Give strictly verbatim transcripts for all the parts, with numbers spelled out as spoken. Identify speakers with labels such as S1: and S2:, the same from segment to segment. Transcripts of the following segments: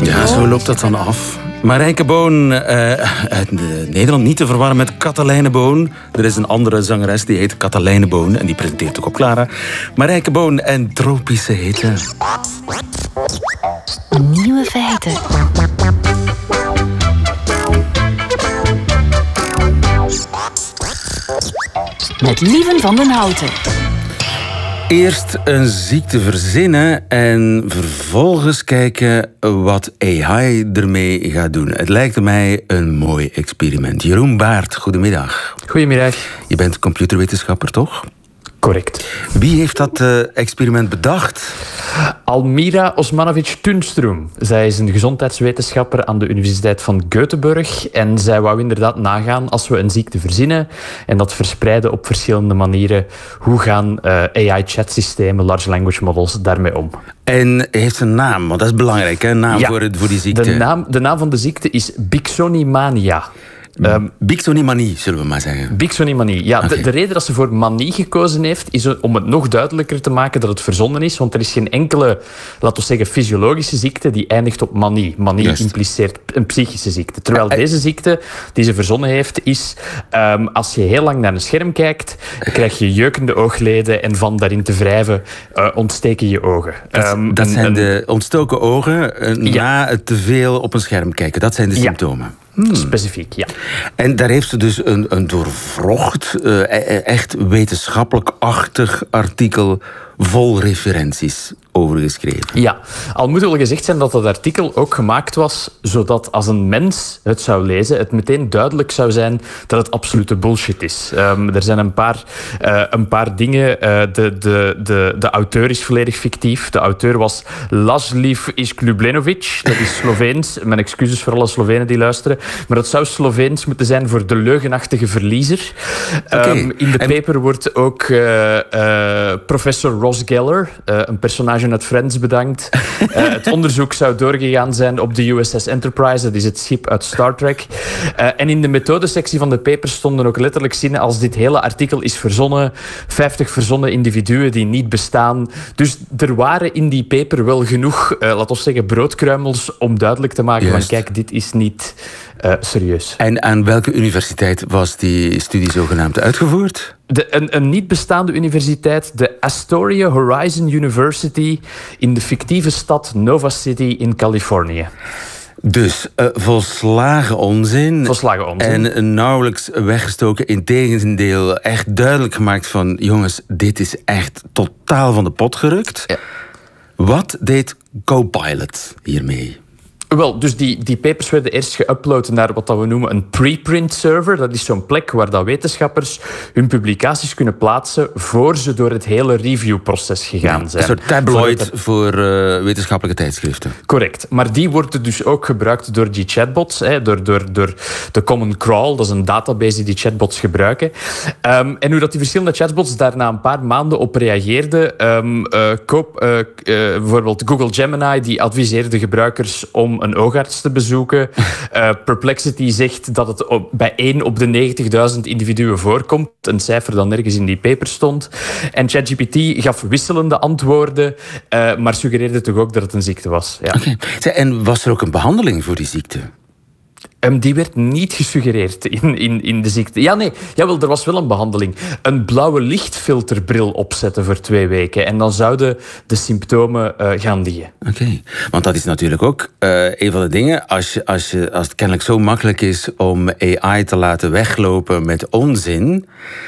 S1: Ja, zo loopt dat dan af. Marijke Boon uh, uit Nederland, niet te verwarren met Katelijne Boon. Er is een andere zangeres die heet Katelijne Boon en die presenteert ook op Clara. Marijke Boon en Tropische Hitte.
S2: Nieuwe feiten. Met Lieven van den Houten.
S1: Eerst een ziekte verzinnen en vervolgens kijken wat A I ermee gaat doen. Het lijkt mij een mooi experiment. Jeroen Baert, goedemiddag.
S3: Goedemiddag.
S1: Je bent computerwetenschapper, toch?
S3: Correct.
S1: Wie heeft dat uh, experiment bedacht?
S3: Almira Osmanovic-Tunstrom. Zij is een gezondheidswetenschapper aan de Universiteit van Göteborg. En zij wou inderdaad nagaan als we een ziekte verzinnen en dat verspreiden op verschillende manieren. Hoe gaan uh, A I-chatsystemen, large language models, daarmee om?
S1: En heeft een naam, want dat is belangrijk, hè? Een naam
S3: ja,
S1: voor, voor die ziekte.
S3: De naam, de naam van de ziekte is Bicksoni-mania.
S1: Um, Bicksoni-manie, zullen we maar zeggen.
S3: Bicksoni-manie. Ja, okay. de, de reden dat ze voor manie gekozen heeft, is om het nog duidelijker te maken dat het verzonnen is. Want er is geen enkele, laten we zeggen, fysiologische ziekte die eindigt op manie. Manie Just. impliceert een psychische ziekte. Terwijl uh, deze ziekte die ze verzonnen heeft, is um, als je heel lang naar een scherm kijkt, dan krijg je jeukende oogleden en van daarin te wrijven uh, ontsteken je ogen.
S1: Dat, um, dat een, zijn een, de ontstoken ogen uh,
S3: ja.
S1: na het te veel op een scherm kijken. Dat zijn de symptomen.
S3: Ja. Hmm. Specifiek, ja.
S1: En daar heeft ze dus een, een doorvrocht, uh, echt wetenschappelijk-achtig artikel vol referenties over geschreven.
S3: Ja, al moet wel gezegd zijn dat dat artikel ook gemaakt was zodat als een mens het zou lezen, het meteen duidelijk zou zijn dat het absolute bullshit is. Um, er zijn een paar, uh, een paar dingen. Uh, de, de, de, de auteur is volledig fictief. De auteur was Lasliv Iskljublenovic. Dat is Sloveens. Mijn excuses voor alle Slovenen die luisteren. Maar dat zou Sloveens moeten zijn voor de leugenachtige verliezer. Okay. Um, in de en... paper wordt ook uh, uh, professor Ross Geller, uh, een personage uit Friends, bedankt. Uh, het onderzoek zou doorgegaan zijn op de U S S Enterprise. Dat is het schip uit Star Trek. Uh, en in de methodesectie van de paper stonden ook letterlijk zinnen als dit hele artikel is verzonnen. vijftig verzonnen individuen die niet bestaan. Dus er waren in die paper wel genoeg, uh, laten we zeggen, broodkruimels om duidelijk te maken Juist. van kijk, dit is niet uh, serieus.
S1: En aan welke universiteit was die studie zogenaamd uitgevoerd?
S3: De, een, een niet bestaande universiteit, de Astoria Horizon University in de fictieve stad Nova City in Californië.
S1: Dus uh, volslagen onzin.
S3: Volslagen onzin.
S1: En nauwelijks weggestoken. Integendeel, echt duidelijk gemaakt van jongens, dit is echt totaal van de pot gerukt. Ja. Wat deed Copilot hiermee?
S3: Wel, dus die, die papers werden eerst geüpload naar wat we noemen een preprint server. Dat is zo'n plek waar dat wetenschappers hun publicaties kunnen plaatsen voor ze door het hele reviewproces gegaan zijn.
S1: Een soort tabloid voor, voor uh, wetenschappelijke tijdschriften.
S3: Correct. Maar die worden dus ook gebruikt door die chatbots, hè, door, door, door de Common Crawl. Dat is een database die die chatbots gebruiken. Um, en hoe dat die verschillende chatbots daar na een paar maanden op reageerden. Um, uh, koop, uh, uh, bijvoorbeeld Google Gemini, die adviseerde gebruikers om een oogarts te bezoeken. Uh, Perplexity zegt dat het op, bij één op de negentigduizend individuen voorkomt. Een cijfer dat nergens in die paper stond. En ChatGPT gaf wisselende antwoorden, uh, maar suggereerde toch ook dat het een ziekte was. Ja.
S1: Okay. En was er ook een behandeling voor die ziekte?
S3: Um, die werd niet gesuggereerd in, in, in de ziekte. Ja, nee, jawel, er was wel een behandeling. Een blauwe lichtfilterbril opzetten voor twee weken. En dan zouden de symptomen uh, gaan liggen.
S1: Oké, okay. Want dat is natuurlijk ook uh, een van de dingen. Als, je, als, je, als het kennelijk zo makkelijk is om A I te laten weglopen met onzin.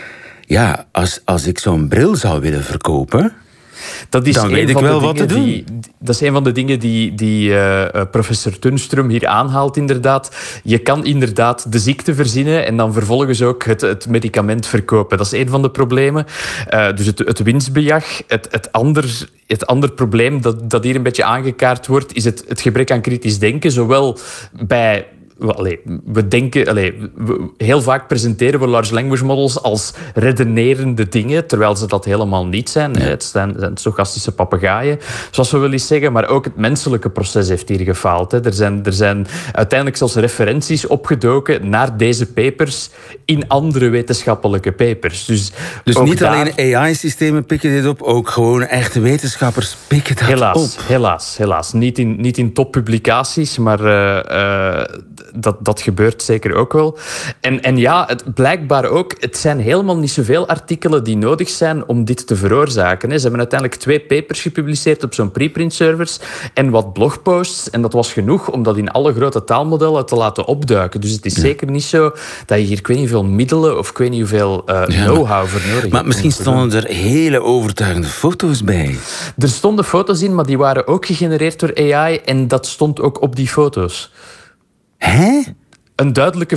S1: Ja, als, als ik zo'n bril zou willen verkopen.
S3: Dat is
S1: Dan weet ik wel wat te doen.
S3: Die, dat is een van de dingen die, die uh, professor Tunstrom hier aanhaalt, inderdaad. Je kan inderdaad de ziekte verzinnen en dan vervolgens ook het, het medicament verkopen. Dat is een van de problemen. Uh, dus het, het winstbejag. Het, het, ander, het ander probleem dat, dat hier een beetje aangekaart wordt, is het, het gebrek aan kritisch denken. Zowel bij Allee, we denken, allee, we, heel vaak presenteren we large language models als redenerende dingen, terwijl ze dat helemaal niet zijn. Ja. Het zijn, zijn stochastische papegaaien, zoals we wel eens zeggen. Maar ook het menselijke proces heeft hier gefaald. Hè. Er, zijn, er zijn uiteindelijk zelfs referenties opgedoken naar deze papers in andere wetenschappelijke papers. Dus,
S1: dus niet
S3: daar...
S1: alleen A I-systemen pikken dit op, ook gewoon echte wetenschappers pikken dat
S3: helaas,
S1: op.
S3: Helaas, helaas. Niet in, niet in toppublicaties, maar uh, uh, dat, dat gebeurt zeker ook wel. En, en ja, het, blijkbaar ook, het zijn helemaal niet zoveel artikelen die nodig zijn om dit te veroorzaken. Hè. Ze hebben uiteindelijk twee papers gepubliceerd op zo'n preprint servers en wat blogposts. En dat was genoeg om dat in alle grote taalmodellen te laten opduiken. Dus het is ja. zeker niet zo dat je hier, ik weet niet hoeveel middelen of ik weet niet hoeveel uh, ja, know-how voor nodig hebt.
S1: Maar misschien stonden er hele overtuigende foto's bij.
S3: Er stonden foto's in, maar die waren ook gegenereerd door A I en dat stond ook op die foto's.
S1: Hè?
S3: Een duidelijke